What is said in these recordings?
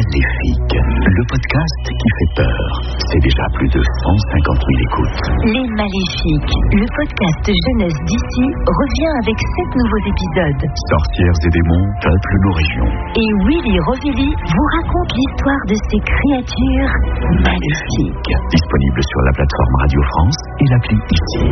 Maléfique, le podcast qui fait peur. C'est déjà plus de 150 000 écoutes. Les Maléfiques, le podcast jeunesse d'ici, revient avec 7 nouveaux épisodes. Sorcières et démons peuplent nos régions. Et Willy Rovelli vous raconte l'histoire de ces créatures maléfiques. Disponible sur la plateforme Radio France et l'appli Ici.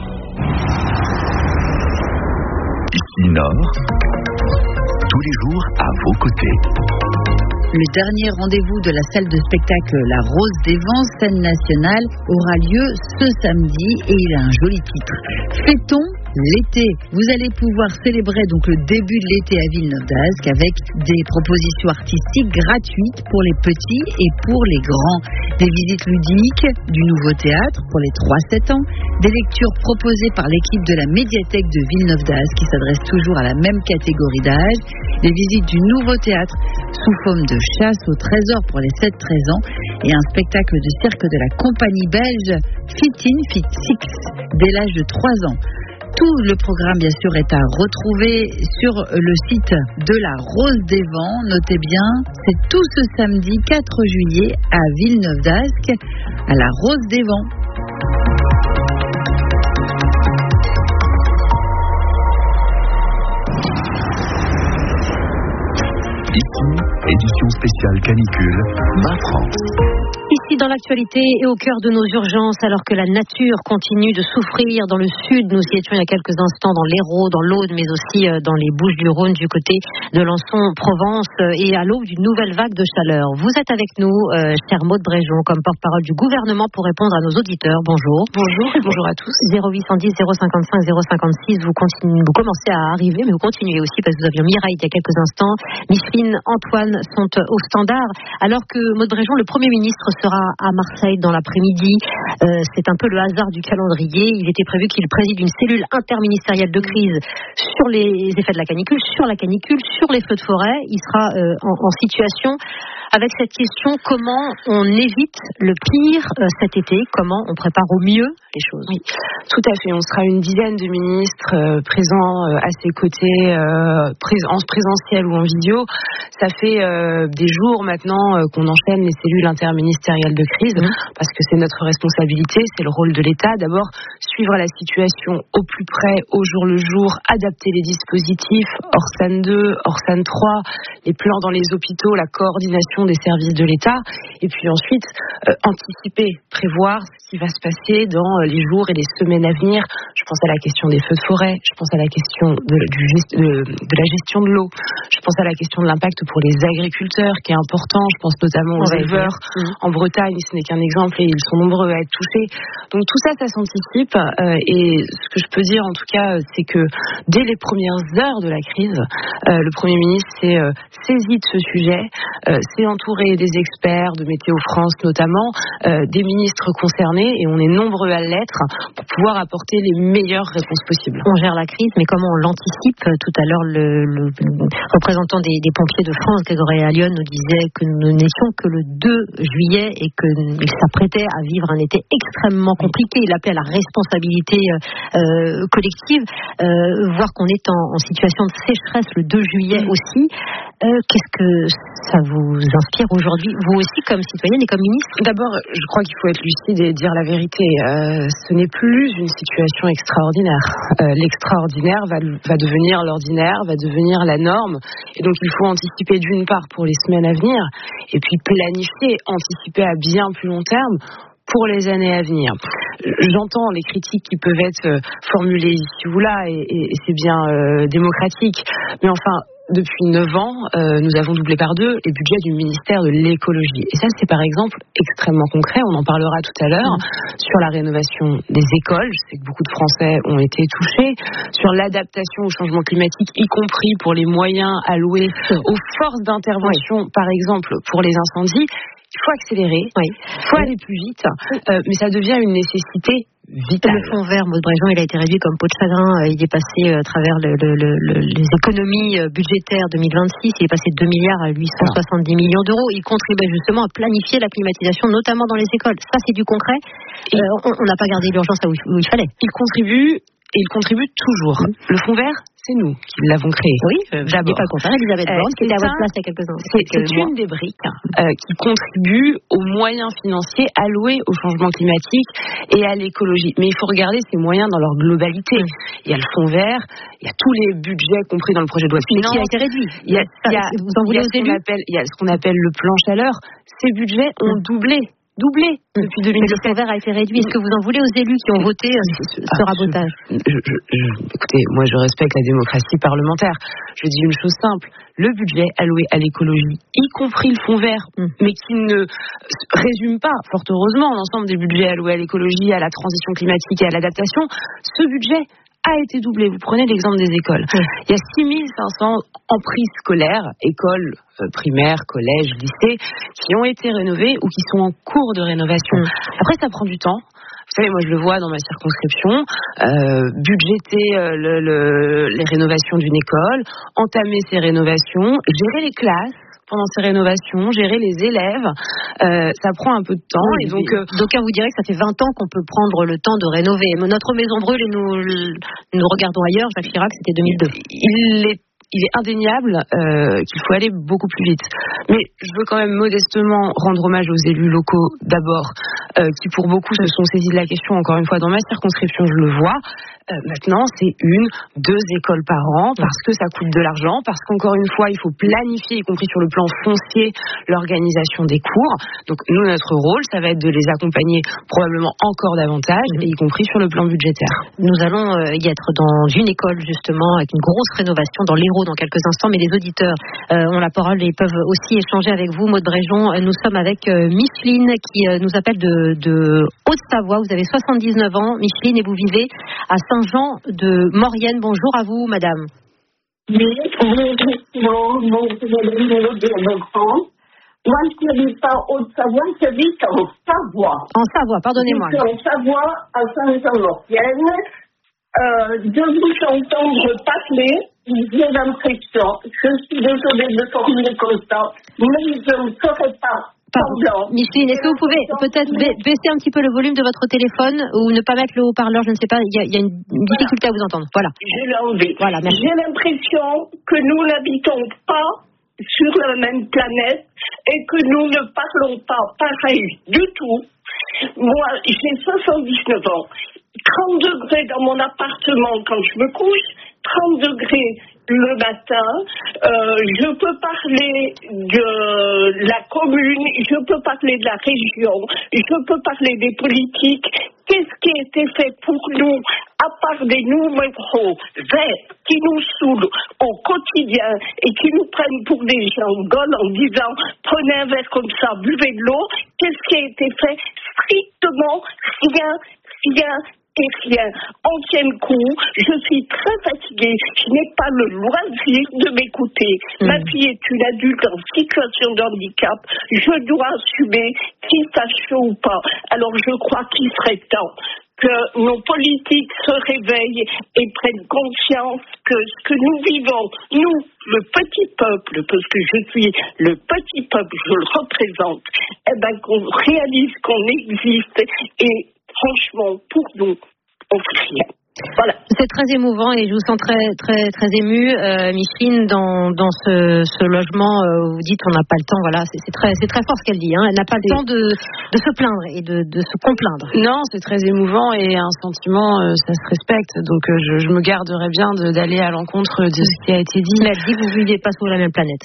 Ici Nord, tous les jours à vos côtés. Le dernier rendez-vous de la salle de spectacle La Rose des Vents, scène nationale, aura lieu ce samedi et il a un joli titre. Fêtons l'été. Vous allez pouvoir célébrer donc le début de l'été à Villeneuve-d'Ascq avec des propositions artistiques gratuites pour les petits et pour les grands. Des visites ludiques, du nouveau théâtre pour les 3-7 ans, des lectures proposées par l'équipe de la médiathèque de Villeneuve-d'Ascq qui s'adresse toujours à la même catégorie d'âge, des visites du nouveau théâtre sous forme de chasse au trésor pour les 7-13 ans et un spectacle de cirque de la compagnie belge Fit In Fit Six dès l'âge de 3 ans. Tout le programme, bien sûr, est à retrouver sur le site de la Rose des Vents. Notez bien, c'est tout ce samedi 4 juillet à Villeneuve-d'Ascq, à la Rose des Vents. Ici, édition spéciale canicule, Ma France. Ici dans l'actualité et au cœur de nos urgences, alors que la nature continue de souffrir dans le sud, nous y étions il y a quelques instants dans l'Hérault, dans l'Aude, mais aussi dans les Bouches-du-Rhône du côté de Lançon, Provence, et à l'aube d'une nouvelle vague de chaleur. Vous êtes avec nous, chère Maud Bréjon, comme porte-parole du gouvernement pour répondre à nos auditeurs. Bonjour. Bonjour, bonjour à tous. 0810 055 056, vous commencez à arriver, mais vous continuez aussi parce que nous avions Mireille il y a quelques instants, Micheline, Antoine sont au standard, alors que Maud Bréjon, le Premier ministre, sera à Marseille dans l'après-midi. C'est un peu le hasard du calendrier. Il était prévu qu'il préside une cellule interministérielle de crise sur les effets de la canicule, sur les feux de forêt. Il sera en situation avec cette question: comment on évite le pire cet été? Comment on prépare au mieux les choses? Oui, tout à fait. On sera une dizaine de ministres présents à ses côtés, en présentiel ou en vidéo. Ça fait des jours maintenant qu'on enchaîne les cellules interministérielles de crise, parce que c'est notre responsabilité, c'est le rôle de l'État. D'abord, suivre la situation au plus près, au jour le jour, adapter les dispositifs, Orsan 2, Orsan 3, les plans dans les hôpitaux, la coordination des services de l'État, et puis ensuite anticiper, prévoir ce qui va se passer dans les jours et les semaines à venir. Je pense à la question des feux de forêt, je pense à la question de la gestion de l'eau, je pense à la question de l'impact pour les agriculteurs qui est important, je pense notamment aux éleveurs en Bretagne, ce n'est qu'un exemple et ils sont nombreux à être touchés. Donc tout ça, ça s'anticipe, et ce que je peux dire en tout cas, c'est que dès les premières heures de la crise, le Premier ministre s'est saisi de ce sujet, s'est entouré des experts de Météo France notamment, des ministres concernés, et on est nombreux à l'être pour pouvoir apporter les meilleures réponses possibles. On gère la crise, mais comment on l'anticipe? Tout à l'heure, le représentant des pompiers de France, Grégory Allione, nous disait que nous n'étions que le 2 juillet et qu'il s'apprêtait à vivre un été extrêmement compliqué. Il appelait à la responsabilité collective, voir qu'on est en situation de sécheresse le 2 juillet aussi. Qu'est-ce que ça vous inspire aujourd'hui, vous aussi comme citoyenne et comme ministre? D'abord, je crois qu'il faut être lucide et dire la vérité. Ce n'est plus une situation extraordinaire. L'extraordinaire va devenir l'ordinaire, va devenir la norme. Et donc, il faut anticiper d'une part pour les semaines à venir, et puis planifier, anticiper à bien plus long terme pour les années à venir. J'entends les critiques qui peuvent être formulées ici ou là, et c'est bien démocratique. Mais enfin, depuis 9 ans, nous avons doublé par 2 les budgets du ministère de l'écologie. Et ça, c'est par exemple extrêmement concret. On en parlera tout à l'heure sur la rénovation des écoles. Je sais que beaucoup de Français ont été touchés. Sur l'adaptation au changement climatique, y compris pour les moyens alloués aux forces d'intervention, par exemple, pour les incendies. Il faut accélérer, il faut aller plus vite, mais ça devient une nécessité vitale. Le fonds vert, Maud Bréjon, il a été réduit comme peau de chagrin. Il est passé à travers les économies budgétaires 2026. Il est passé de 2 milliards à 870 millions d'euros. Il contribuait justement à planifier la climatisation, notamment dans les écoles. Ça, c'est du concret. On n'a pas gardé l'urgence là où il fallait. Il contribue. et il contribue toujours. Le fonds vert, c'est nous qui l'avons créé. Oui, je n'ai pas le contraire. Elisabeth Borne, qui était à votre place il y a quelques instants. C'est une des briques qui contribue aux moyens financiers alloués au changement climatique et à l'écologie. Mais il faut regarder ces moyens dans leur globalité. Il y a le fonds vert, il y a tous les budgets compris dans le projet de loi de finances. Qui a été réduit. Il y a ce qu'on appelle le plan chaleur. Ces budgets ont doublé depuis 2017. Le fonds vert a été réduit. Est-ce que vous en voulez aux élus qui ont voté ce rabotage? Écoutez, moi je respecte la démocratie parlementaire. Je dis une chose simple, le budget alloué à l'écologie, y compris le fonds vert, mais qui ne résume pas, fort heureusement, l'ensemble des budgets alloués à l'écologie, à la transition climatique et à l'adaptation, ce budget a été doublé. Vous prenez l'exemple des écoles. Il y a 6500 emprises scolaires, écoles primaires, collèges, lycées, qui ont été rénovées ou qui sont en cours de rénovation. Après, ça prend du temps. Vous savez, moi je le vois dans ma circonscription, budgéter les rénovations d'une école, entamer ces rénovations, gérer les classes pendant ces rénovations, gérer les élèves, ça prend un peu de temps. Oui, et donc, d'aucuns vous diraient que ça fait 20 ans qu'on peut prendre le temps de rénover. Notre maison brûle et nous regardons ailleurs. Jacques Chirac, c'était 2002. Il est indéniable qu'il faut aller beaucoup plus vite. Mais je veux quand même modestement rendre hommage aux élus locaux d'abord, qui pour beaucoup se sont saisis de la question. Encore une fois, dans ma circonscription, je le vois. Maintenant, c'est 1-2 écoles par an parce que ça coûte de l'argent, parce qu'encore une fois, il faut planifier, y compris sur le plan foncier, l'organisation des cours. Donc nous, notre rôle, ça va être de les accompagner probablement encore davantage, et y compris sur le plan budgétaire. Nous allons y être dans une école, justement, avec une grosse rénovation dans l'Hérault dans quelques instants, mais les auditeurs ont la parole et peuvent aussi échanger avec vous. Maud Bréjon, nous sommes avec Micheline qui nous appelle de Haute-Savoie. Vous avez 79 ans, Micheline, et vous vivez à Saint-Jean de Maurienne. Bonjour à vous, madame. Oui, bonjour, moi, je n'habite pas en Haute-Savoie, j'habite en Savoie. En Savoie, pardonnez-moi. Je suis en Savoie, à Saint-Jean-de-Maurienne. De vous entendre parler, j'ai l'impression, je suis désolée de formuler comme ça, mais je ne ferai pas semblant. Micheline, est-ce que vous pouvez peut-être baisser un petit peu le volume de votre téléphone ou ne pas mettre le haut-parleur, je ne sais pas, il y a une difficulté à vous entendre. Voilà. Je l'ai enlevé. Voilà, merci. J'ai l'impression que nous n'habitons pas sur la même planète et que nous ne parlons pas pareil du tout. Moi, j'ai 79 ans. 30 degrés dans mon appartement quand je me couche, 30 degrés le matin. Je peux parler de la commune, je peux parler de la région, je peux parler des politiques. Qu'est-ce qui a été fait pour nous, à part des numéros verts qui nous saoulent au quotidien et qui nous prennent pour des gens gaules en disant prenez un verre comme ça, buvez de l'eau. Qu'est-ce qui a été fait? Strictement rien. Et rien. En tienne coup, je suis très fatiguée. Je n'ai pas le loisir de m'écouter. Ma fille est une adulte en situation de handicap. Je dois assumer qu'il fasse chaud ou pas. Alors je crois qu'il serait temps que nos politiques se réveillent et prennent conscience que ce que nous vivons, nous, le petit peuple, parce que je suis le petit peuple, je le représente, qu'on réalise qu'on existe et franchement, pour nous, on fait rien. Voilà. C'est très émouvant et je vous sens très très très émue, Micheline, dans ce logement où vous dites on n'a pas le temps. Voilà, c'est très fort ce qu'elle dit. Elle n'a pas le temps de se plaindre et de se complaindre. Non, c'est très émouvant et un sentiment, ça se respecte. Donc je me garderai bien d'aller à l'encontre de ce qui a été dit. Mais elle dit que vous ne viviez pas sur la même planète.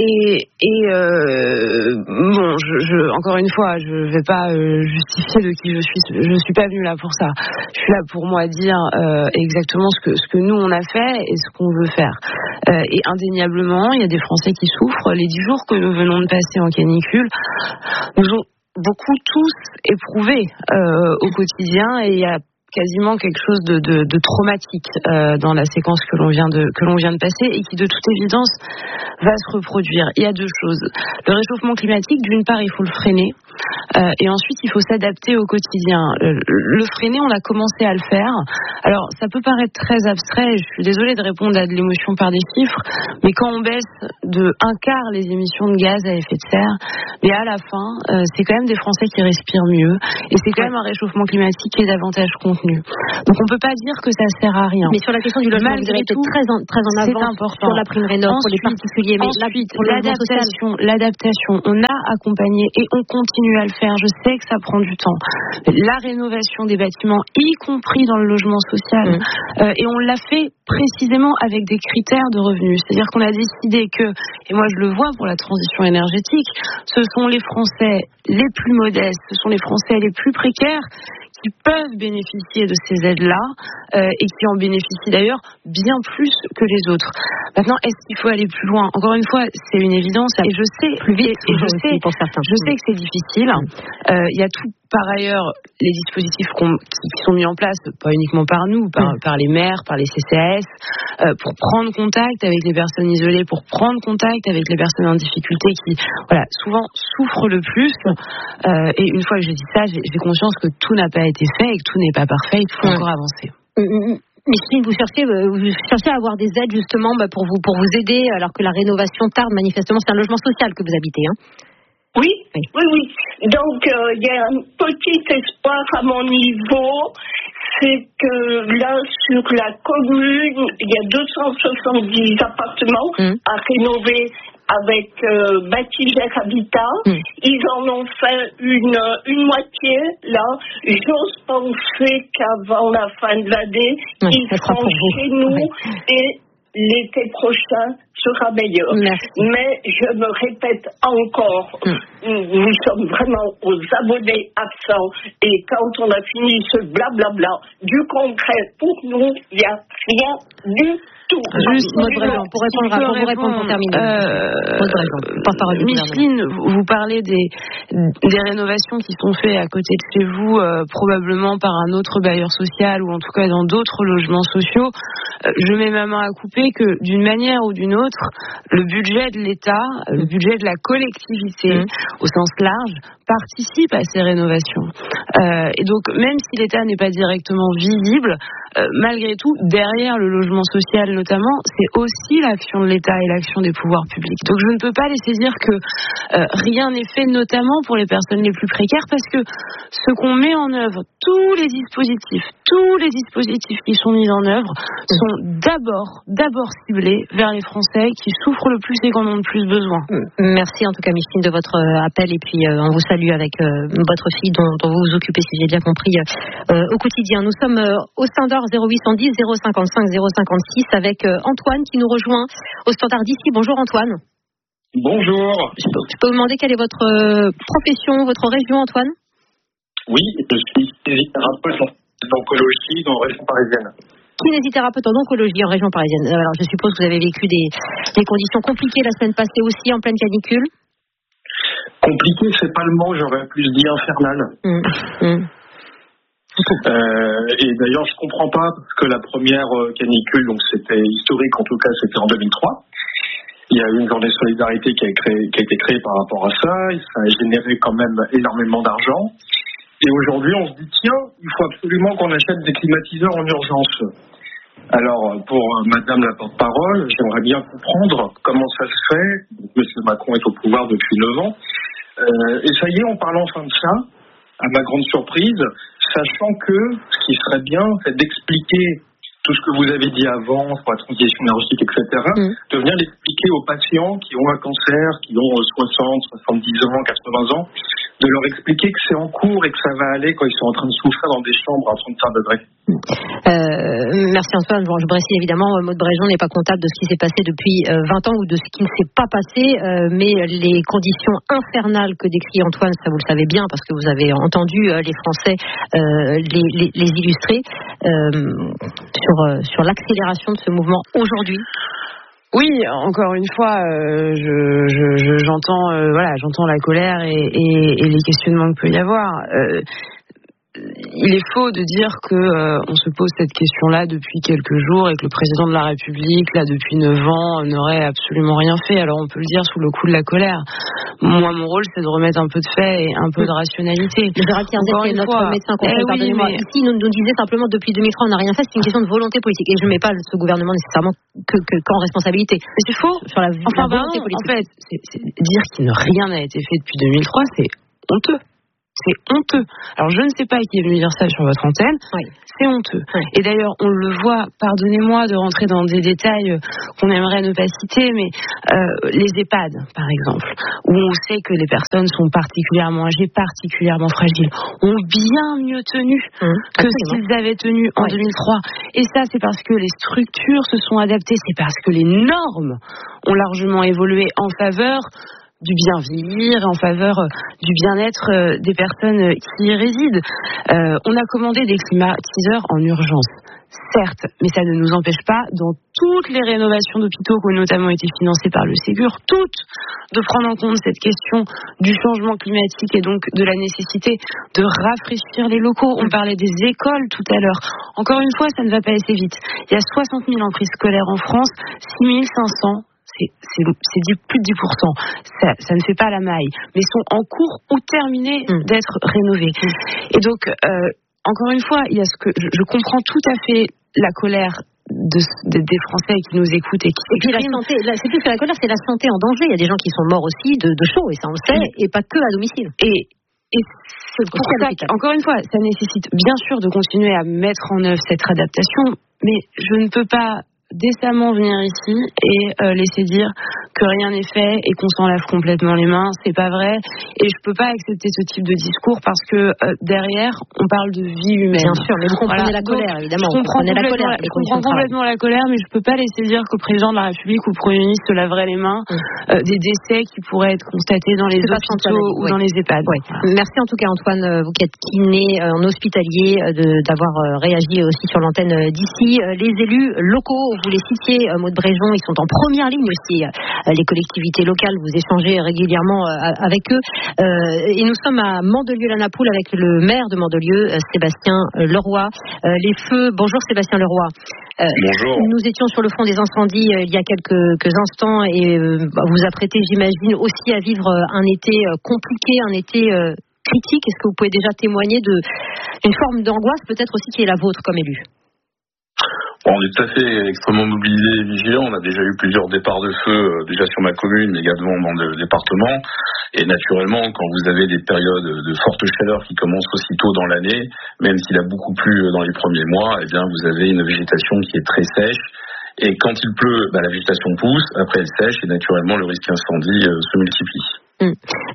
Bon, encore une fois, je vais pas justifier de qui je suis. Je suis pas venue là pour ça. Je suis là pour moi dire exactement ce que nous on a fait et ce qu'on veut faire. Et indéniablement, il y a des Français qui souffrent. Les 10 jours que nous venons de passer en canicule nous ont beaucoup tous éprouvés au quotidien, et il y a quasiment quelque chose de traumatique dans la séquence que l'on vient de passer et qui de toute évidence va se reproduire. Il y a 2 choses. Le réchauffement climatique, d'une part, il faut le freiner. Et ensuite, il faut s'adapter au quotidien. Le freiner, on a commencé à le faire. Alors, ça peut paraître très abstrait. Je suis désolée de répondre à de l'émotion par des chiffres, mais quand on baisse de 1/4 les émissions de gaz à effet de serre, mais à la fin, c'est quand même des Français qui respirent mieux. Et c'est quand même un réchauffement climatique qui est davantage contenu. contenu. Donc on peut pas dire que ça sert à rien. Mais sur la question du logement, vous avez été très en avance sur la prime rénov pour les particuliers. Mais ensuite, l'adaptation, on a accompagné et on continue à le faire. Je sais que ça prend du temps. La rénovation des bâtiments, y compris dans le logement social, et on l'a fait précisément avec des critères de revenus. C'est-à-dire qu'on a décidé que, et moi je le vois pour la transition énergétique, ce sont les Français les plus modestes, ce sont les Français les plus précaires qui peuvent bénéficier de ces aides-là et qui en bénéficient d'ailleurs bien plus que les autres. Maintenant, est-ce qu'il faut aller plus loin ? Encore une fois, c'est une évidence et je sais, plus vite, et je sais que c'est difficile. Il y a tout par ailleurs les dispositifs qui sont mis en place, pas uniquement par nous, par les maires, par les CCAS, pour prendre contact avec les personnes isolées, pour prendre contact avec les personnes en difficulté qui, souvent souffrent le plus. Et une fois que j'ai dit ça, j'ai conscience que tout n'a pas été fait et que tout n'est pas parfait, il faut encore avancer. Micheline, vous cherchez à avoir des aides justement pour vous aider alors que la rénovation tarde manifestement. C'est un logement social que vous habitez, hein ? Oui. Donc, il y a un petit espoir à mon niveau, c'est que là, sur la commune, il y a 270 appartements à rénover avec Bâti-Gère Habitat. Ils en ont fait une moitié, là. J'ose penser qu'avant la fin de l'année, ils seront chez nous et l'été prochain sera meilleur. Merci. Mais je me répète encore, nous sommes vraiment aux abonnés absents et quand on a fini ce blablabla du concret, pour nous, il n'y a rien du tout. Juste, pour répondre pour terminer. Micheline, vous parlez des rénovations qui sont faites à côté de chez vous, probablement par un autre bailleur social ou en tout cas dans d'autres logements sociaux. Je mets ma main à couper que d'une manière ou d'une autre, le budget de l'État, le budget de la collectivité au sens large, participe à ces rénovations. Et donc, même si l'État n'est pas directement visible, malgré tout, derrière le logement social notamment, c'est aussi l'action de l'État et l'action des pouvoirs publics. Donc je ne peux pas laisser dire que rien n'est fait, notamment pour les personnes les plus précaires, parce que ce qu'on met en œuvre, tous les dispositifs qui sont mis en œuvre sont d'abord ciblés vers les Français qui souffrent le plus et qui en ont le plus besoin. Merci en tout cas Micheline de votre appel et puis on vous salue avec votre fille dont vous vous occupez, si j'ai bien compris, au quotidien. Nous sommes au standard 0810 055 056 avec Antoine qui nous rejoint au standard d'ici. Bonjour Antoine. Bonjour. Je peux vous demander quelle est votre profession, votre région, Antoine ? Oui, je suis kinésithérapeute en oncologie dans la région parisienne. Kinésithérapeute en oncologie en région parisienne. Alors je suppose que vous avez vécu des conditions compliquées la semaine passée aussi en pleine canicule. Compliqué, c'est pas le mot, j'aurais plus dit infernal. Et d'ailleurs, je comprends pas parce que la première canicule, donc c'était historique, en tout cas, c'était en 2003. Il y a eu une journée de solidarité qui a été créée par rapport à ça, et ça a généré quand même énormément d'argent. Et aujourd'hui, on se dit, tiens, il faut absolument qu'on achète des climatiseurs en urgence. Alors, pour Madame la porte-parole, j'aimerais bien comprendre comment ça se fait. Monsieur Macron est au pouvoir depuis 9 ans. Et ça y est, on parle enfin de ça, à ma grande surprise, sachant que ce qui serait bien, c'est d'expliquer tout ce que vous avez dit avant sur la transition énergétique, etc., de venir l'expliquer aux patients qui ont un cancer, qui ont 60, 70 ans, 80 ans, de leur expliquer que c'est en cours et que ça va aller quand ils sont en train de souffrir dans des chambres à 35 degrés. Merci Antoine. Bon, je précise évidemment, Maud Bréjon n'est pas comptable de ce qui s'est passé depuis 20 ans ou de ce qui ne s'est pas passé, mais les conditions infernales que décrit Antoine, ça vous le savez bien parce que vous avez entendu les Français les illustrer sur l'accélération de ce mouvement aujourd'hui. Oui, encore une fois, j'entends la colère et les questionnements qu'il peut y avoir. Il est faux de dire que on se pose cette question-là depuis quelques jours et que le président de la République, là depuis 9 ans, n'aurait absolument rien fait. Alors on peut le dire sous le coup de la colère. Moi, mon rôle, c'est de remettre un peu de fait et un peu de rationalité. Gérald Kierzek, qui est notre médecin conseil, pardonnez-moi. Ici, nous disait simplement depuis 2003, on n'a rien fait. C'est une question de volonté politique. Et je ne mets pas ce gouvernement nécessairement qu'en responsabilité. Mais c'est faux. Sur la volonté politique. En fait, dire que rien n'a été fait depuis 2003, c'est honteux. C'est honteux. Alors je ne sais pas qui est venu dire ça sur votre antenne. Oui. C'est honteux. Oui. Et d'ailleurs, on le voit, pardonnez-moi de rentrer dans des détails qu'on aimerait ne pas citer, mais les EHPAD, par exemple, où on sait que les personnes sont particulièrement âgées, particulièrement fragiles, ont bien mieux tenu que ce qu'ils avaient tenu en 2003. Et ça, c'est parce que les structures se sont adaptées, c'est parce que les normes ont largement évolué en faveur du bien vieillir, en faveur du bien-être des personnes qui y résident. On a commandé des climatiseurs en urgence, certes, mais ça ne nous empêche pas, dans toutes les rénovations d'hôpitaux qui ont notamment été financées par le Ségur, toutes, de prendre en compte cette question du changement climatique et donc de la nécessité de rafraîchir les locaux. On parlait des écoles tout à l'heure. Encore une fois, ça ne va pas assez vite. Il y a 60 000 entrées scolaires en France, 6 500. C'est plus de 10%. Ça ne fait pas la maille, mais sont en cours ou terminés d'être rénovés. Et donc, encore une fois, il y a ce que je comprends tout à fait la colère des Français qui nous écoutent et puis la santé. C'est plus que la colère, c'est la santé en danger. Il y a des gens qui sont morts aussi de chaud, et ça on le sait, et pas que à domicile. Et c'est pour ça qu'encore une fois, ça nécessite bien sûr de continuer à mettre en œuvre cette adaptation, mais je ne peux pas décemment venir ici et laisser dire que rien n'est fait et qu'on s'en lave complètement les mains. C'est pas vrai, et je peux pas accepter ce type de discours parce que derrière on parle de vie humaine. Bien sûr, mais vous comprenez la colère, évidemment. Je comprends complètement la colère, mais je peux pas laisser dire qu'au président de la République ou au Premier ministre se laverait les mains des décès qui pourraient être constatés dans les hôpitaux ou dans les EHPAD. Merci en tout cas Antoine, vous qui êtes kiné en hospitalier, d'avoir réagi aussi sur l'antenne d'ici. Les élus locaux, vous les citiez, Maud Bréjon, ils sont en première ligne aussi. Les collectivités locales, vous échangez régulièrement avec eux. Et nous sommes à Mandelieu-la-Napoule avec le maire de Mandelieu, Sébastien Leroy. Les feux, bonjour Sébastien Leroy. Bonjour. Nous étions sur le front des incendies il y a quelques instants et vous apprêtez, j'imagine, aussi à vivre un été compliqué, un été critique. Est-ce que vous pouvez déjà témoigner d'une forme d'angoisse peut-être aussi qui est la vôtre comme élu? On est tout à fait extrêmement mobilisés et vigilants. On a déjà eu plusieurs départs de feu, déjà sur ma commune, mais également dans le département. Et naturellement, quand vous avez des périodes de forte chaleur qui commencent aussitôt dans l'année, même s'il a beaucoup plu dans les premiers mois, eh bien, vous avez une végétation qui est très sèche. Et quand il pleut, la végétation pousse, après elle sèche, et naturellement, le risque incendie se multiplie. Vous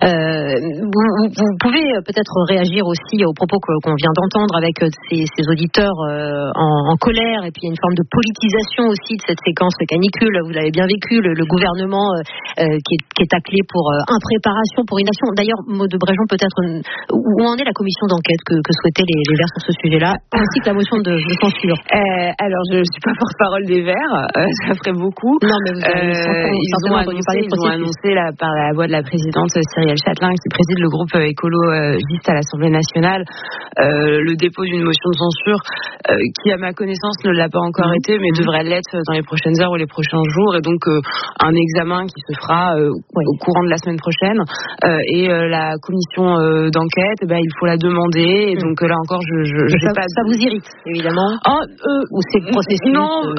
pouvez peut-être réagir aussi aux propos qu'on vient d'entendre avec ces auditeurs en colère, et puis une forme de politisation aussi de cette séquence canicule. Vous l'avez bien vécu, le gouvernement qui est taclé pour impréparation, pour inaction. D'ailleurs, Maud Bréjon, peut-être, où en est la commission d'enquête que souhaitaient les Verts sur ce sujet-là, ainsi que la motion de censure? Alors, je ne suis pas porte-parole des Verts, ça ferait beaucoup. Non, mais vous avez ils ont annoncé par la voix de la présidente Cyrielle Châtelain, qui préside le groupe écologiste à l'Assemblée nationale, le dépôt d'une motion de censure qui, à ma connaissance, ne l'a pas encore été, mais devrait l'être dans les prochaines heures ou les prochains jours, et donc un examen qui se fera au courant de la semaine prochaine. Et la commission d'enquête, il faut la demander, et donc là encore, je sais pas. Ça vous irrite, évidemment? Ou c'est le processus? Non,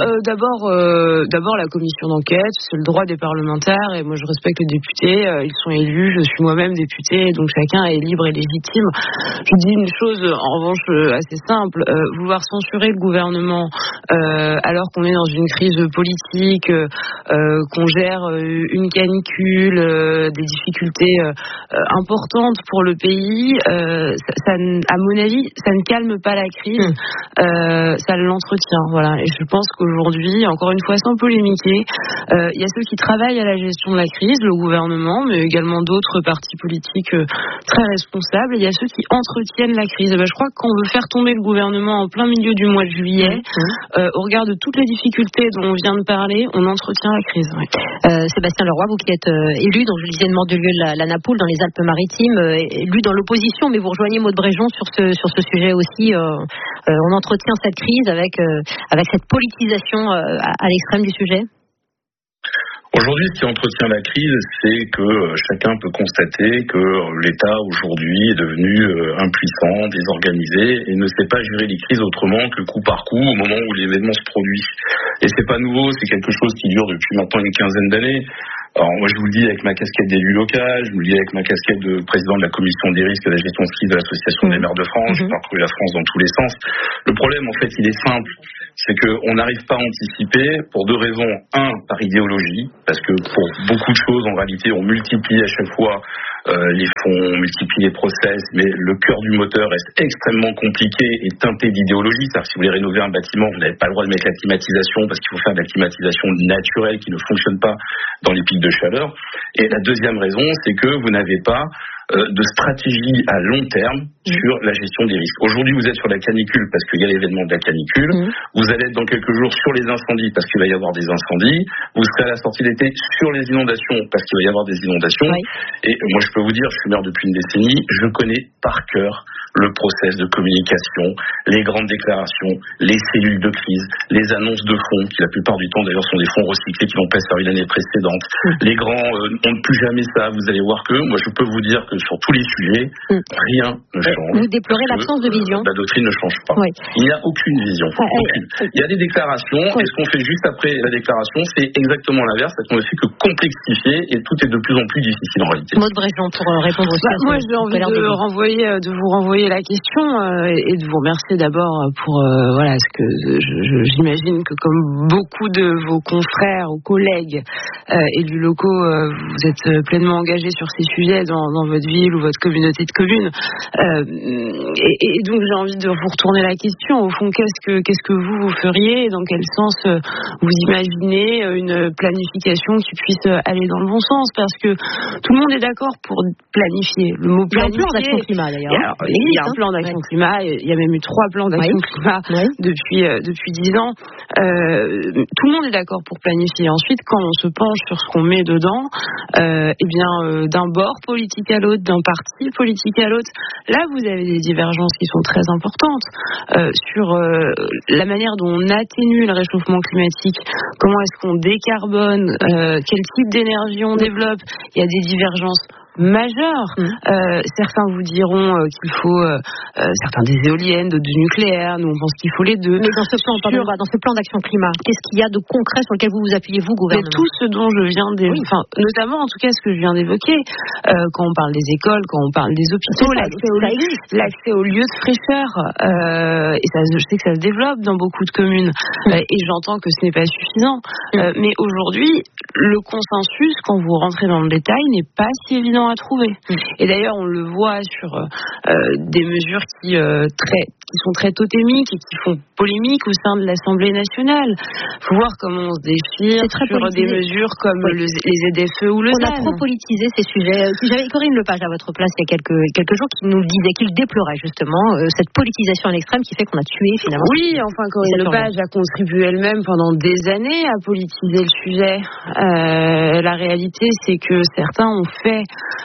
d'abord la commission d'enquête, c'est le droit des parlementaires, et moi je respecte les députés, ils sont élus, je suis moi-même députée, donc chacun est libre et légitime. Je dis une chose en revanche assez simple, vouloir censurer le gouvernement alors qu'on est dans une crise politique, qu'on gère une canicule, des difficultés importantes pour le pays, ça, à mon avis, ça ne calme pas la crise, ça l'entretient. Voilà. Et je pense qu'aujourd'hui, encore une fois, sans polémiquer, il y a ceux qui travaillent à la gestion de la crise, le gouvernement, mais également d'autres partis politiques très responsables. Il y a ceux qui entretiennent la crise. Je crois que quand on veut faire tomber le gouvernement en plein milieu du mois de juillet, au regard de toutes les difficultés dont on vient de parler, on entretient la crise. Sébastien Leroy, vous qui êtes élu, donc je le disais, de Mandelieu-la-Napoule, dans les Alpes-Maritimes, élu dans l'opposition, mais vous rejoignez Maud Bréjon sur ce sujet aussi. On entretient cette crise avec cette politisation à l'extrême du sujet. Aujourd'hui, ce qui entretient la crise, c'est que chacun peut constater que l'État aujourd'hui est devenu impuissant, désorganisé et ne sait pas gérer les crises autrement que coup par coup au moment où l'événement se produit. Et c'est pas nouveau, c'est quelque chose qui dure depuis maintenant une quinzaine d'années. Alors moi je vous le dis avec ma casquette d'élu local, je vous le dis avec ma casquette de président de la commission des risques et de la gestion de crise de l'association des maires de France, j'ai parcouru la France dans tous les sens. Le problème en fait il est simple, c'est qu'on n'arrive pas à anticiper pour deux raisons. Un, par idéologie, parce que pour beaucoup de choses en réalité on multiplie à chaque fois les fonds, on multiplie les process, mais le cœur du moteur reste extrêmement compliqué et teinté d'idéologie. C'est-à-dire que si vous voulez rénover un bâtiment, vous n'avez pas le droit de mettre la climatisation parce qu'il faut faire de la climatisation naturelle qui ne fonctionne pas dans les pics de chaleur. Et la deuxième raison, c'est que vous n'avez pas de stratégie à long terme sur la gestion des risques. Aujourd'hui, vous êtes sur la canicule parce qu'il y a l'événement de la canicule. Vous allez être dans quelques jours sur les incendies parce qu'il va y avoir des incendies. Vous serez à la sortie d'été sur les inondations parce qu'il va y avoir des inondations. Et moi, je peux vous dire, je suis maire depuis une décennie, je connais par cœur le process de communication, les grandes déclarations, les cellules de crise, les annonces de fonds, qui la plupart du temps d'ailleurs sont des fonds recyclés qui n'ont pas servi l'année précédente. Les grands n'ont plus jamais ça. Vous allez voir que, moi je peux vous dire que sur tous les sujets, rien ne change. Vous déplorez l'absence de vision. La doctrine ne change pas. Il n'y a aucune vision. Aucune. Il y a des déclarations, et ce qu'on fait juste après la déclaration, c'est exactement l'inverse, c'est qu'on ne fait que complexifier, et tout est de plus en plus difficile en réalité. Maud Brejon, pour répondre aussi à moi j'ai envie de vous renvoyer la question et de vous remercier d'abord pour ce que j'imagine que comme beaucoup de vos confrères ou collègues élus locaux, vous êtes pleinement engagés sur ces sujets dans votre ville ou votre communauté de communes. Et donc j'ai envie de vous retourner la question. Au fond, qu'est-ce que vous feriez et dans quel sens vous imaginez une planification qui puisse aller dans le bon sens? Parce que tout le monde est d'accord pour planifier. Le mot planifier. Il y a un plan d'action climat d'ailleurs. Il y a un plan d'action climat. Il y a même eu 3 plans d'action climat depuis 10 ans. Tout le monde est d'accord pour planifier. Ensuite, quand on se penche sur ce qu'on met dedans, d'un bord politique à l'autre, d'un parti politique à l'autre, là vous avez des divergences qui sont très importantes sur la manière dont on atténue le réchauffement climatique, comment est-ce qu'on décarbone, quel type d'énergie on développe. Il y a des divergences majeures. Certains vous diront qu'il faut certains des éoliennes, d'autres du nucléaire. Nous on pense qu'il faut les deux. Mais dans ce plan d'action climat, qu'est-ce qu'il y a de concret sur lequel vous vous appuyez, vous, gouvernement? Tout ce dont je viens d'évoquer, notamment en tout cas ce que je viens d'évoquer, quand on parle des écoles, quand on parle des hôpitaux, l'accès aux lieux de fraîcheur, et ça, je sais que ça se développe dans beaucoup de communes, et j'entends que ce n'est pas suffisant, mais aujourd'hui le consensus, quand vous rentrez dans le détail, n'est pas si évident à trouver. Et d'ailleurs, on le voit sur des mesures qui sont très totémiques et qui font polémique au sein de l'Assemblée nationale. Il faut voir comment on se déchire sur des mesures comme les ZFE ou le ZAN. On a trop politisé ces sujets. J'avais Corinne Lepage à votre place il y a quelques jours qui nous disait qu'il déplorait justement cette politisation à l'extrême qui fait qu'on a tué finalement. Oui, enfin Corinne Lepage a contribué elle-même pendant des années à politiser le sujet. La réalité, c'est que certains ont fait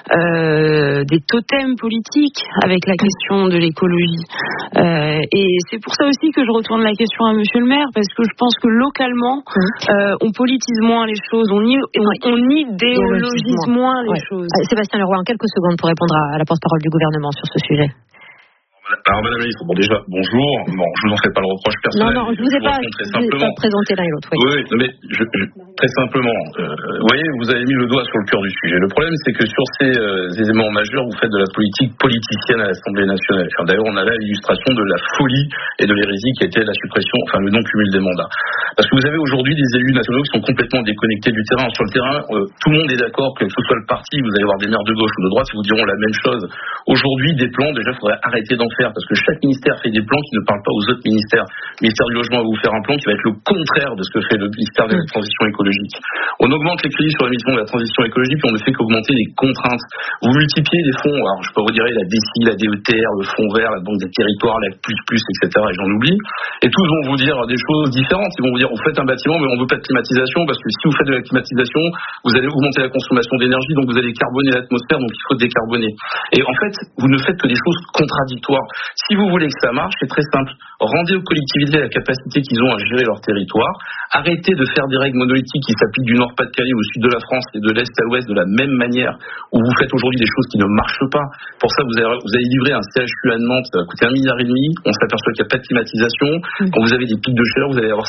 des totems politiques avec la question de l'écologie. Et c'est pour ça aussi que je retourne la question à Monsieur le maire, parce que je pense que localement, on politise moins les choses, on idéologise moins les choses. Sébastien Leroy, en quelques secondes pour répondre à la porte-parole du gouvernement sur ce sujet. Alors madame la ministre, déjà bonjour. Bon, je vous en fais pas le reproche personnel. Non, je vous ai pas présenté l'un et l'autre. Oui, mais très simplement, vous voyez, vous avez mis le doigt sur le cœur du sujet. Le problème, c'est que sur ces éléments majeurs, vous faites de la politique politicienne à l'Assemblée nationale. Enfin, d'ailleurs, on a là l'illustration de la folie et de l'hérésie qui était la suppression, le non-cumul des mandats. Parce que vous avez aujourd'hui des élus nationaux qui sont complètement déconnectés du terrain. Sur le terrain, tout le monde est d'accord que ce soit le parti, vous allez avoir des maires de gauche ou de droite qui vous diront la même chose. Aujourd'hui, des plans, déjà, il faudrait arrêter d'en faire, parce que chaque ministère fait des plans qui ne parlent pas aux autres ministères. Le ministère du Logement va vous faire un plan qui va être le contraire de ce que fait le ministère de la Transition écologique. On augmente les crédits sur la mission de la transition écologique, puis on ne fait qu'augmenter les contraintes. Vous multipliez les fonds, alors je peux vous dire la DECI, la DETR, le Fonds vert, la Banque des territoires, la plus, etc., et j'en oublie. Et tous vont vous dire des choses différentes. Ils vont vous dire, vous faites un bâtiment, mais on ne veut pas de climatisation, parce que si vous faites de la climatisation, vous allez augmenter la consommation d'énergie, donc vous allez carboner l'atmosphère, donc il faut décarboner. Et en fait, vous ne faites que des choses contradictoires. Si vous voulez que ça marche, c'est très simple. Rendez aux collectivités la capacité qu'ils ont à gérer leur territoire. Arrêtez de faire des règles monolithiques qui s'appliquent du Nord-Pas-de-Calais au sud de la France et de l'Est à l'Ouest de la même manière, où vous faites aujourd'hui des choses qui ne marchent pas. Pour ça, vous avez livré un CHU à Nantes, ça va coûter 1,5 milliard. On s'aperçoit qu'il n'y a pas de climatisation. Quand vous avez des pics de chaleur, vous allez avoir 5 degrés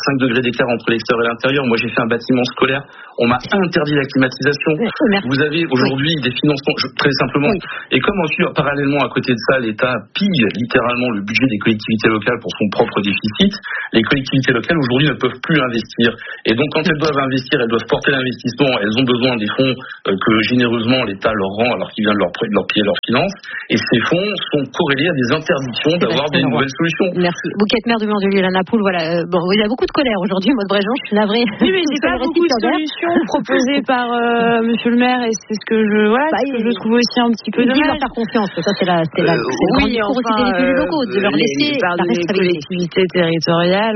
l'écart entre l'extérieur et l'intérieur. Moi, j'ai fait un bâtiment scolaire. On m'a interdit la climatisation. Vous avez aujourd'hui des financements, très simplement. Et comme ensuite, parallèlement, à côté de ça, l'État pille littéralement le budget des collectivités locales pour son propre déficit, les collectivités locales aujourd'hui ne peuvent plus investir. Et donc, quand elles doivent investir, elles doivent porter l'investissement. Elles ont besoin des fonds que généreusement l'État leur rend alors qu'il vient de leur piller leurs finances. Et ces fonds sont corrélés à des interdictions d'avoir des nouvelles solutions. Merci. Bouquet maire de Murdelieu, Lana Poul, voilà. Bon, il y a beaucoup de colère aujourd'hui, Maud Bréjean, je suis navrée. Oui, mais j'ai pas beaucoup de solutions proposées par monsieur le maire, et c'est ce que je trouve aussi un petit peu dommage. Il faut leur faire confiance, ça c'est la grande discours aussi des élus locaux, de leur laisser la responsabilité. Les collectivités territoriales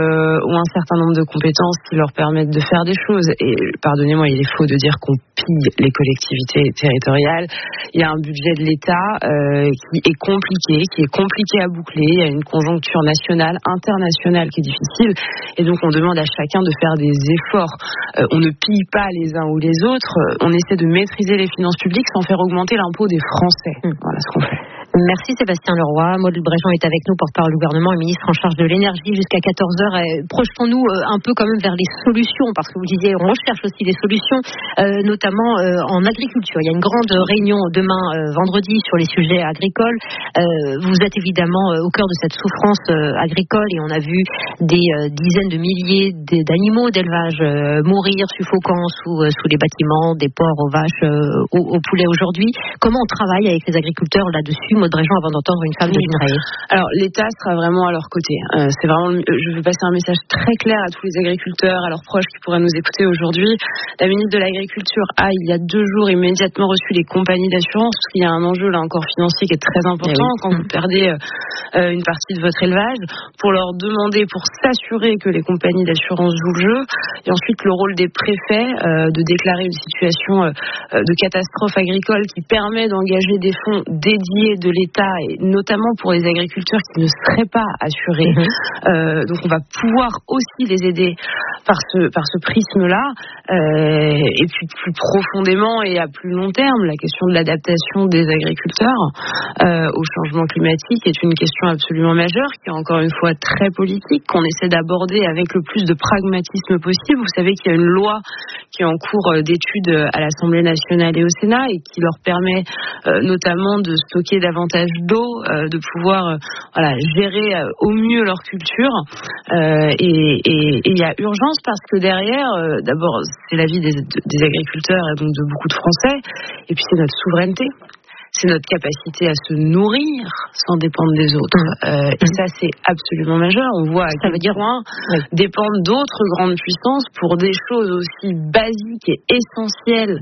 ont un certain nombre de compétences qui leur permettent de faire des choses. Et pardonnez-moi, il est faux de dire qu'on pille les collectivités territoriales. Il y a un budget de l'État qui est compliqué à boucler. Il y a une conjoncture nationale, internationale qui est difficile. Et donc, on demande à chacun de faire des efforts. On ne pille pas les uns ou les autres. On essaie de maîtriser les finances publiques sans faire augmenter l'impôt des Français. Voilà ce qu'on fait. Merci Sébastien Leroy. Maud Bréjean est avec nous, porte-parole du gouvernement et ministre en charge de l'énergie jusqu'à 14h. Projetons-nous un peu quand même vers les solutions, parce que vous disiez, on recherche aussi des solutions, notamment en agriculture. Il y a une grande réunion demain, vendredi, sur les sujets agricoles. Vous êtes évidemment au cœur de cette souffrance agricole, et on a vu des dizaines de milliers d'animaux d'élevage mourir, suffocant sous les bâtiments, des porcs aux vaches, aux poulets aujourd'hui. Comment on travaille avec les agriculteurs là-dessus, Maud Bréjean, avant d'entendre une femme de l'INRAE? Alors, l'État sera vraiment à leur côté. C'est vraiment, je veux passer un message très clair à tous les agriculteurs, à leurs proches qui pourraient nous écouter aujourd'hui. La ministre de l'Agriculture a, il y a 2 jours, immédiatement reçu les compagnies d'assurance, parce qu'il y a un enjeu là encore financier qui est très important quand vous perdez une partie de votre élevage, pour leur demander, pour s'assurer que les compagnies d'assurance jouent le jeu. Et ensuite, le rôle des préfets de déclarer une situation de catastrophe agricole qui permet d'engager des fonds dédiés de l'État, et notamment pour les agriculteurs qui ne seraient pas assurés. Donc on va pouvoir aussi les aider par ce prisme-là. Et puis plus profondément et à plus long terme, la question de l'adaptation des agriculteurs au changement climatique est une question absolument majeure, qui est encore une fois très politique, qu'on essaie d'aborder avec le plus de pragmatisme possible. Vous savez qu'il y a une loi qui est en cours d'étude à l'Assemblée nationale et au Sénat, et qui leur permet notamment de stocker davantage d'eau, de pouvoir gérer au mieux leur culture. Et il y a urgence, parce que derrière, d'abord, c'est la vie des agriculteurs et donc de beaucoup de Français, et puis c'est notre souveraineté. C'est notre capacité à se nourrir sans dépendre des autres. Et ça, c'est absolument majeur. On voit à quel point dépendre d'autres grandes puissances pour des choses aussi basiques et essentielles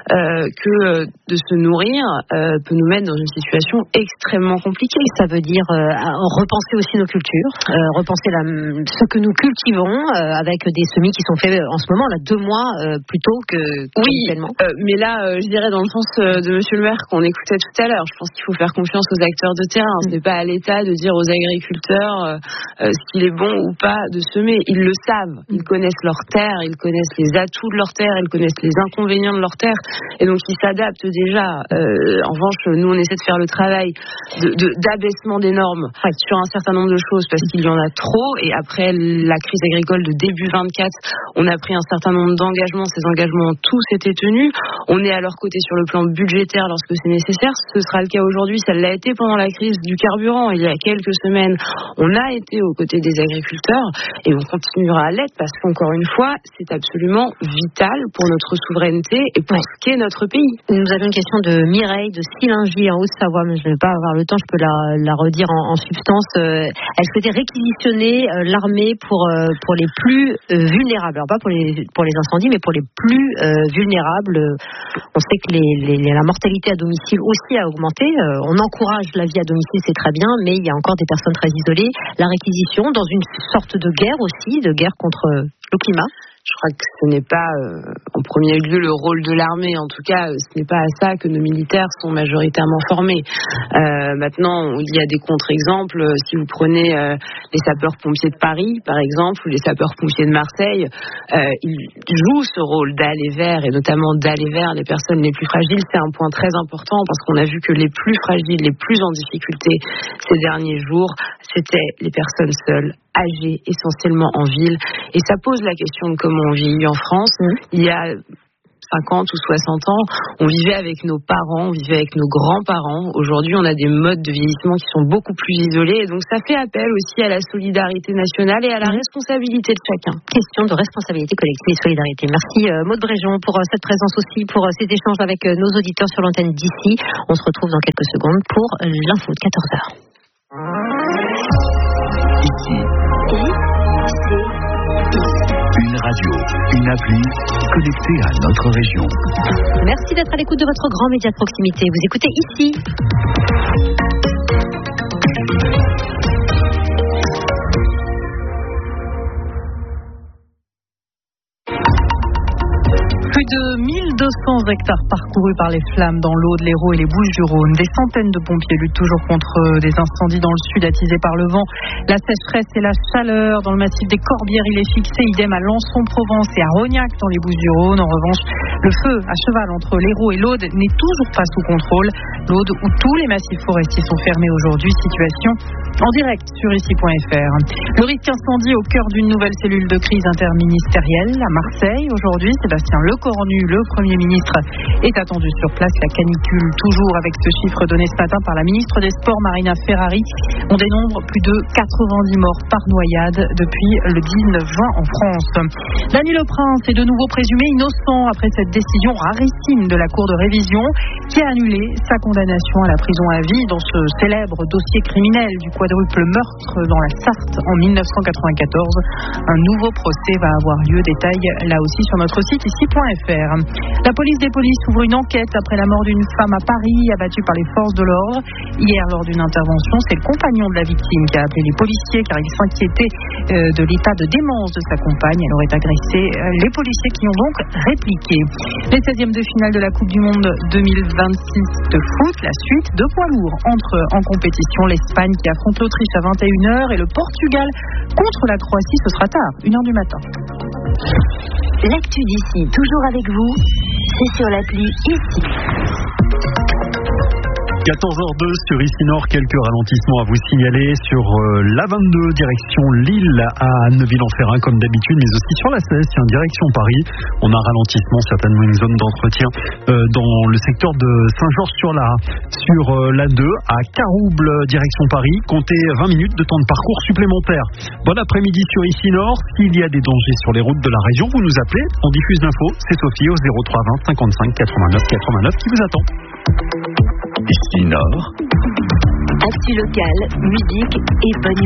que de se nourrir peut nous mettre dans une situation extrêmement compliquée. Ça veut dire repenser aussi nos cultures, repenser ce que nous cultivons avec des semis qui sont faits en ce moment, là, 2 mois plus tôt que habituellement. Mais là, je dirais dans le sens de monsieur le maire qu'on écoutait tout à l'heure, je pense qu'il faut faire confiance aux acteurs de terrain. Ce n'est pas à l'État de dire aux agriculteurs ce qu'il est bon ou pas de semer. Ils le savent, ils connaissent leur terre, ils connaissent les atouts de leur terre, ils connaissent les inconvénients de leur terre, et donc ils s'adaptent déjà. En revanche, nous on essaie de faire le travail d'abaissement des normes sur un certain nombre de choses, parce qu'il y en a trop, et après la crise agricole de début 24, on a pris un certain nombre d'engagements. Ces engagements ont tous été tenus. On est à leur côté sur le plan budgétaire lorsque c'est nécessaire. Ce sera le cas aujourd'hui, ça l'a été pendant la crise du carburant. Il y a quelques semaines, on a été aux côtés des agriculteurs, et on continuera à l'être, parce qu'encore une fois, c'est absolument vital pour notre souveraineté et pour ce qu'est notre pays. Nous avons une question de Mireille de Silingy en Haute-Savoie, mais je ne vais pas avoir le temps, je peux la redire en substance. Elle souhaitait réquisitionner l'armée pour les plus vulnérables, alors pas pour les incendies, mais pour les plus vulnérables. On sait que la mortalité à domicile aussi a augmenté. On encourage la vie à domicile, c'est très bien, mais il y a encore des personnes très isolées. La réquisition, dans une sorte de guerre aussi, de guerre contre le climat. Je crois que ce n'est pas en premier lieu le rôle de l'armée. En tout cas, ce n'est pas à ça que nos militaires sont majoritairement formés. Maintenant, il y a des contre-exemples. Si vous prenez les sapeurs-pompiers de Paris, par exemple, ou les sapeurs-pompiers de Marseille, ils jouent ce rôle d'aller vers, et notamment d'aller vers les personnes les plus fragiles. C'est un point très important, parce qu'on a vu que les plus fragiles, les plus en difficulté ces derniers jours, c'était les personnes seules âgées, essentiellement en ville. Et ça pose la question de comment on vieillit en France. Il y a 50 ou 60 ans, on vivait avec nos parents, on vivait avec nos grands-parents. Aujourd'hui, on a des modes de vieillissement qui sont beaucoup plus isolés. Et donc, ça fait appel aussi à la solidarité nationale et à la responsabilité de chacun. Question de responsabilité collective et solidarité. Merci Maud Bréjon pour cette présence aussi, pour ces échanges avec nos auditeurs sur l'antenne d'ici. On se retrouve dans quelques secondes pour l'info de 14h. Ici. Une radio, une appli connectée à notre région. Merci d'être à l'écoute de votre grand média de proximité. Vous écoutez Ici. Plus de 1200 hectares parcourus par les flammes dans l'Aude, l'Hérault et les Bouches-du-Rhône. Des centaines de pompiers luttent toujours contre des incendies dans le sud attisés par le vent, la sécheresse et la chaleur. Dans le massif des Corbières, il est fixé, idem à Lançon-Provence et à Rognac dans les Bouches-du-Rhône. En revanche, le feu à cheval entre l'Hérault et l'Aude n'est toujours pas sous contrôle. L'Aude, où tous les massifs forestiers sont fermés aujourd'hui. Situation en direct sur ici.fr. Le risque incendie au cœur d'une nouvelle cellule de crise interministérielle à Marseille. Aujourd'hui, Sébastien Lecornu, le Premier ministre, est attendu sur place. La canicule, toujours avec ce chiffre donné ce matin par la ministre des Sports, Marina Ferrari. On dénombre plus de 90 morts par noyade depuis le 19 juin en France. Dany Le Prince est de nouveau présumé innocent après cette décision rarissime de la Cour de révision qui a annulé sa condamnation à la prison à vie dans ce célèbre dossier criminel du quadruple meurtre dans la Sarthe en 1994. Un nouveau procès va avoir lieu. Détail là aussi sur notre site ici.fr. La police des polices ouvre une enquête après la mort d'une femme à Paris abattue par les forces de l'ordre. Hier, lors d'une intervention, c'est le compagnon de la victime qui a appelé les policiers car il s'inquiétait de l'état de démence de sa compagne. Elle aurait agressé les policiers qui ont donc répliqué. Les 16e de finale de la Coupe du Monde 2026 de foot, la suite de poids lourds entre en compétition. L'Espagne qui affronte l'Autriche à 21h et le Portugal contre la Croatie, ce sera tard, 1h du matin. L'actu d'ici, toujours avec vous, c'est sur l'appli Ici. 14h02 sur Ici Nord, quelques ralentissements à vous signaler sur la 22 direction Lille à Neuville-en-Ferrain comme d'habitude, mais aussi sur la 16 direction Paris. On a un ralentissement, certainement une zone d'entretien dans le secteur de Saint-Georges-sur-Lard. Sur la 2 à Carouble direction Paris, comptez 20 minutes de temps de parcours supplémentaire. Bon après-midi sur Ici Nord. S'il y a des dangers sur les routes de la région, vous nous appelez, on diffuse l'info. C'est Sophie au 03 20 55 89 89 qui vous attend. Ici Nord. Actu locale, musique et bonne